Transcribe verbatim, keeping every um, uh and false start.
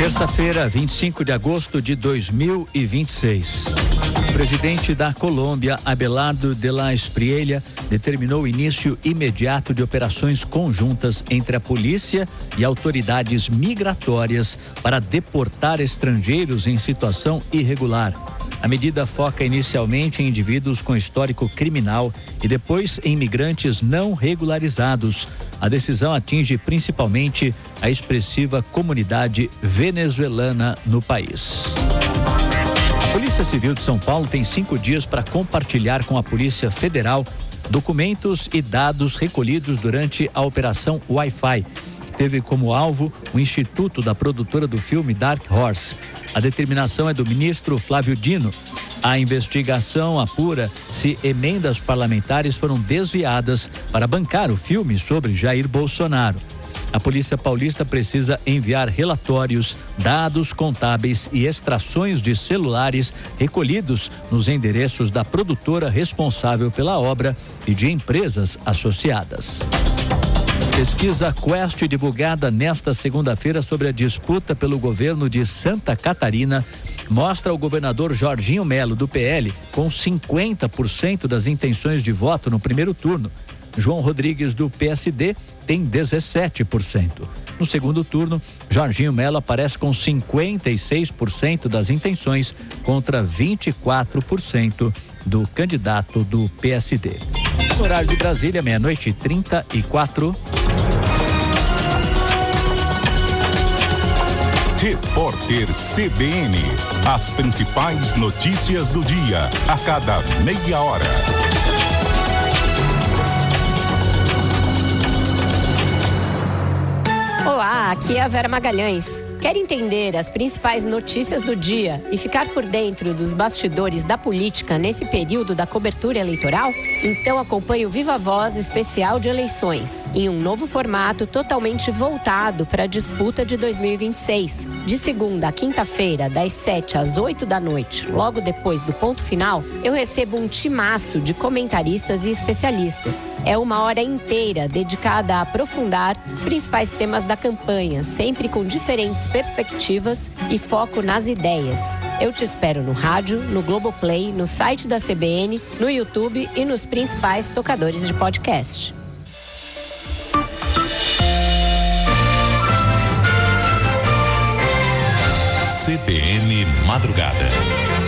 Terça-feira, vinte e cinco de agosto de dois mil e vinte e seis. O presidente da Colômbia, Abelardo de la Espriella, determinou o início imediato de operações conjuntas entre a polícia e autoridades migratórias para deportar estrangeiros em situação irregular. A medida foca inicialmente em indivíduos com histórico criminal e depois em imigrantes não regularizados. A decisão atinge principalmente a expressiva comunidade venezuelana no país. A Polícia Civil de São Paulo tem cinco dias para compartilhar com a Polícia Federal documentos e dados recolhidos durante a Operação Wi-Fi, que teve como alvo o Instituto da produtora do filme Dark Horse. A determinação é do ministro Flávio Dino. A investigação apura se emendas parlamentares foram desviadas para bancar o filme sobre Jair Bolsonaro. A Polícia Paulista precisa enviar relatórios, dados contábeis e extrações de celulares recolhidos nos endereços da produtora responsável pela obra e de empresas associadas. Pesquisa Quest, divulgada nesta segunda-feira sobre a disputa pelo governo de Santa Catarina, mostra o governador Jorginho Melo, do P L, com cinquenta por cento das intenções de voto no primeiro turno. João Rodrigues, do P S D, tem dezessete por cento. No segundo turno, Jorginho Melo aparece com cinquenta e seis por cento das intenções contra vinte e quatro por cento do candidato do P S D. No horário de Brasília, meia-noite e trinta e quatro. Repórter C B N. As principais notícias do dia, a cada meia hora. Olá, aqui é a Vera Magalhães. Quer entender as principais notícias do dia e ficar por dentro dos bastidores da política nesse período da cobertura eleitoral? Então acompanhe o Viva Voz especial de eleições, em um novo formato totalmente voltado para a disputa de dois mil e vinte e seis. De segunda a quinta-feira, das sete às oito da noite, logo depois do ponto final, eu recebo um timaço de comentaristas e especialistas. É uma hora inteira dedicada a aprofundar os principais temas da campanha, sempre com diferentes perspectivas e foco nas ideias. Eu te espero no rádio, no Globoplay, no site da C B N, no YouTube e nos principais tocadores de podcast. C B N Madrugada.